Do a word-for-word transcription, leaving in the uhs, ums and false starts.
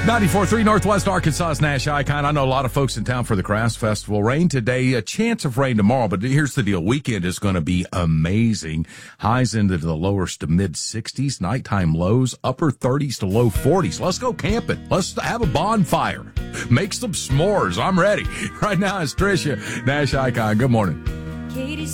ninety-four point three Northwest Arkansas's Nash Icon. I know a lot of folks in town for the Crafts Festival. Rain today, a chance of rain tomorrow, but here's the deal. Weekend is going to be amazing. Highs into the lower to mid sixties, nighttime lows, upper thirties to low forties. Let's go camping. Let's have a bonfire. Make some s'mores. I'm ready. Right now it's Tricia, Nash Icon. Good morning.